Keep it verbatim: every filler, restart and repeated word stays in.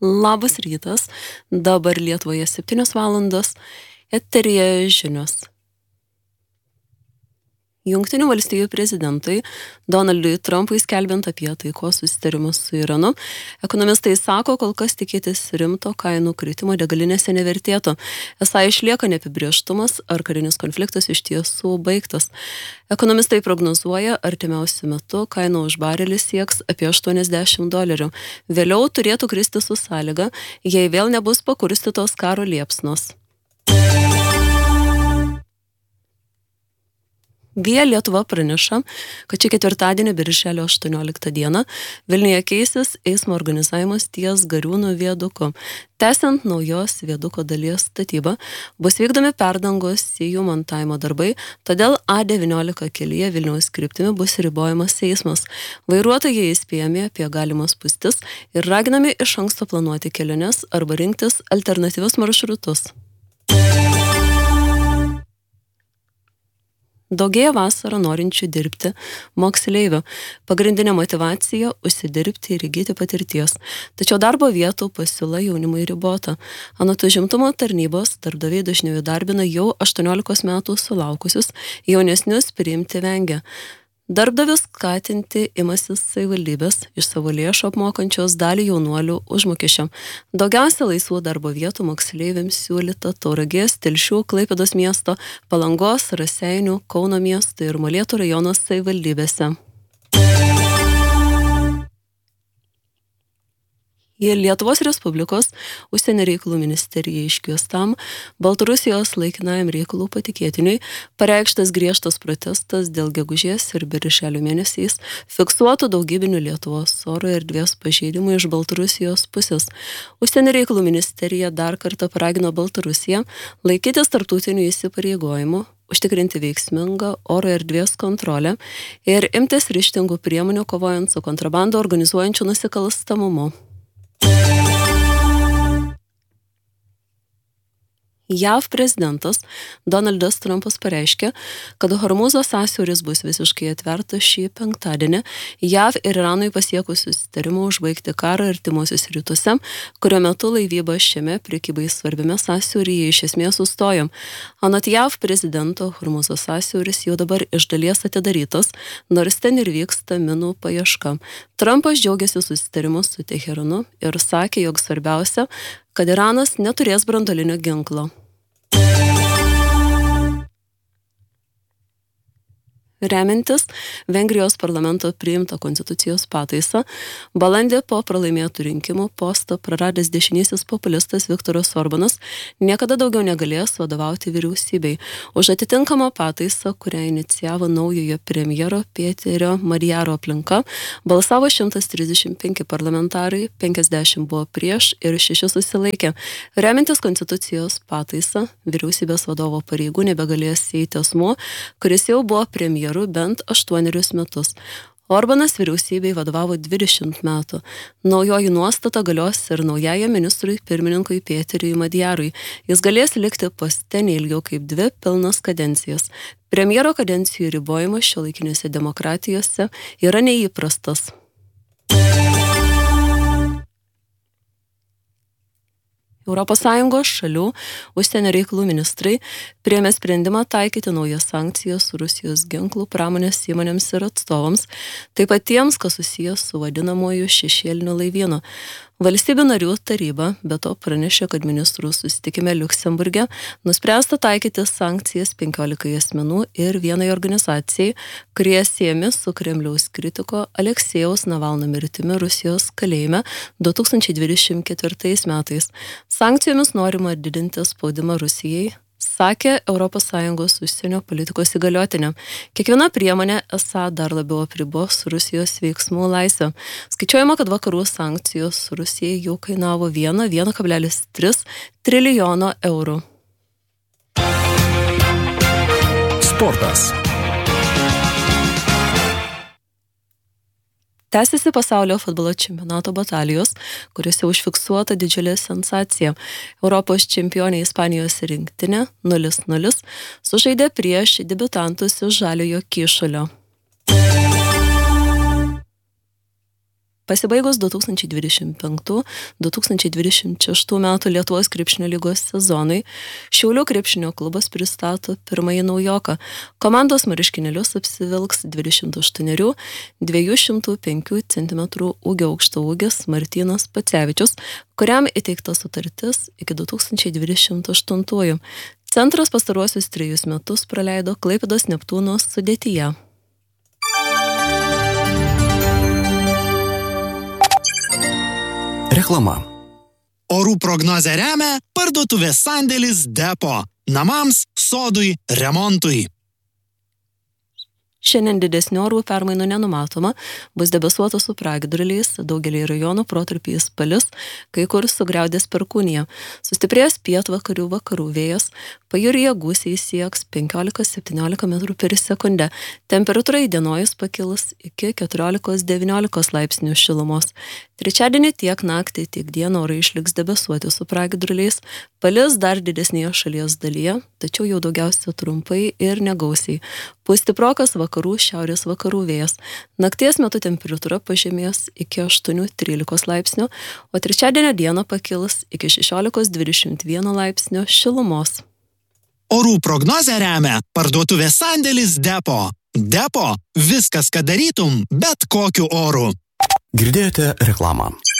Labas rytas, dabar Lietuvoje septynios valandos, eteryje žinios. Jungtinių valstijų prezidentui Donaldui Trumpui skelbiant apie taikos susitarimus su Iranu, ekonomistai sako, kol kas tikėtis rimto kainų kritimo degalinėse nevertėtų. Esą išlieka neapibrėžtumas, ar karinis konfliktas iš tiesų baigtas. Ekonomistai prognozuoja, artimiausiu metu kaina už barelį sieks apie aštuoniasdešimt dolerių. Vėliau turėtų kristi su sąlyga, jei vėl nebus pakurstytos karo liepsnos. Via Lietuva praneša, kad šį ketvirtadienį birželio aštuonioliktą dieną Vilniuje keisis eismo organizavimas ties Gariūnų viaduku. Tęsiant naujos viaduko dalies statybą, bus vykdomi perdangos sijų montavimo darbai, todėl A devyniolika kelyje Vilniaus kryptimi bus ribojamas eismas. Vairuotojai įspėjami apie galimas spūstis ir raginami iš anksto planuoti keliones arba rinktis alternatyvius maršrutus. Daugėja vasarą norinčių dirbti moksleivių. Pagrindinė motyvacija – užsidirbti ir įgyti patirties. Tačiau darbo vietų pasiūla jaunimui ribota. Anot užimtumo tarnybos, darbdaviai dažniau įdarbina jau aštuoniolikos metų sulaukusius, jaunesnius priimti vengia. Darbdavius skatinti imasi savivaldybės iš savo lėšų apmokančios dalį jaunuolių užmokesčio. Daugiausia laisvų darbo vietų moksleiviams siūlyta Tauragės, Telšių, Klaipėdos miesto, Palangos, Raseinių, Kauno miesto ir Molėtų rajono savivaldybėse. Į Lietuvos Respublikos užsienio reikalų ministerijai iškviestam Baltarusijos laikinajam reikalų patikėtiniui pareikštas griežtas protestas dėl gegužės ir birželio mėnesiais fiksuotų daugybinių Lietuvos oro erdvės pažeidimų iš Baltarusijos pusės. Užsienio reikalų ministerija dar kartą paragino Baltarusiją laikytis tarptautinių įsipareigojimų, užtikrinti veiksmingą oro erdvės kontrolę ir imtis ryžtingų priemonių kovojant su kontrabandą organizuojančiu nusikalstamumu. J A V prezidentas Donaldas Trumpas pareiškė, kad Hormūzo sąsiauris bus visiškai atvertas šį penktadienį, J A V ir Iranui pasiekus susitarimą užbaigti karą artimuosiuose rytuose, kurio metu laivyba šiame prekybai svarbiame sąsiauryje iš esmės sustojo. Anot J A V prezidento, Hormūzo sąsiauris jau dabar iš dalies atidarytas, nors ten ir vyksta minų paieška. Trumpas džiaugiasi susitarimu su Teheranu ir sakė, jog svarbiausia, kad Iranas neturės branduolinio ginklo. Remiantis Vengrijos parlamento priimtą konstitucijos pataisą, balandį po pralaimėtų rinkimų postą praradęs dešinysis populistas Viktoras Orbanas niekada daugiau negalės vadovauti vyriausybei. Už atitinkamą pataisą, kurią inicijavo naujojo premjero Pėterio Madjaro aplinka, balsavo šimtas trisdešimt penki parlamentarai, penkiasdešimt buvo prieš ir šeši susilaikė. Remiantis konstitucijos pataisą, vyriausybės vadovo pareigų nebegalės eiti asmuo, kuris jau buvo premjeru bent aštuonerius metus. Orbanas vyriausybei vadovavo dvidešimt metų. Naujoji nuostata galios ir naujajam ministrui pirmininkui Pėteriui Madjarui. Jis galės likti poste neilgiau kaip dvi pilnas kadencijas. Premjero kadencijų ribojimas šiuolaikinėse demokratijose yra neįprastas. Europos Sąjungos šalių užsienio reikalų ministrai priėmė sprendimą taikyti naujas sankcijas Rusijos ginklų pramonės įmonėms ir atstovams, taip pat tiems, kas susijęs su vadinamoju šešėliniu laivynu. Valstybių narių taryba be to pranešė, kad ministrų susitikime Liuksemburge nuspręsta taikyti sankcijas penkiolikai asmenų ir vienai organizacijai, kurie siejami su Kremliaus kritiko Aleksėjaus Navalno mirtimi Rusijos kalėjime du tūkstančiai dvidešimt ketvirtais metais. Sankcijomis norima didinti spaudimą Rusijai, sakė Europos Sąjungos užsienio politikos įgaliotinė. Kiekviena priemonė esą dar labiau apribos Rusijos veiksmų laisvę. Skaičiuojama, kad vakarų sankcijos Rusijai jau kainavo vieną kablelis tris trilijono eurų. Sportas. Tęsiasi pasaulio futbolo čempionato batalijos, kuriuose užfiksuota didžiulė sensacija. Europos čempionė Ispanijos rinktinė nulis nulis sužaidė prieš debiutantus iš Žaliojo Kyšulio. Pasibaigus du tūkstančiai dvidešimt penktų - du tūkstančiai dvidešimt šeštų metų Lietuvos krepšinio lygos sezonui Šiaulių krepšinio klubas pristato pirmąjį naujoką. Komandos marškinėlius apsivilks dvidešimt aštuonerių - dviejų šimtų penkių centimetrų ūgio aukštaūgis Martynas Pacevičius, kuriam įteikta sutartis iki du tūkstančiai dvidešimt aštuntųjų. Centras pastaruosius trejus metus praleido Klaipėdos Neptūno sudėtyje. Reklama. Orų prognozę remia parduotuvės sandėlis Depo. Namams, sodui, remontui. Šiandien didesnių orų permainų nenumatoma, bus debesuota su pragiedruliais, daugelį rajonų protarpiais palis, kai kur sugriaudės perkūnija. Sustiprės pietvakarių vakarų vėjas, pajūryje gūsiai sieks penkiolika septyniolika metrų per sekundę. Temperatūra įdienojus pakilus iki keturiolikos devyniolikos laipsnių šilumos. Trečiadienį tiek naktį, tiek dieną orai išliks debesuoti su pragiedruliais, palis dar didesnėje šalies dalyje, tačiau jau daugiausia trumpai ir negausiai. Pūs stiprokas vakarų šiaurės vakarų vėjas. Nakties metu temperatūra pažemės iki aštuonių trylikos laipsnių, o trečiadienio dieną pakils iki šešiolikos dvidešimt vieno laipsnio šilumos. Orų prognozę remia parduotuvės sandėlis Depo. Depo – viskas, ką darytum, bet kokiu oru. Girdėjote reklamą.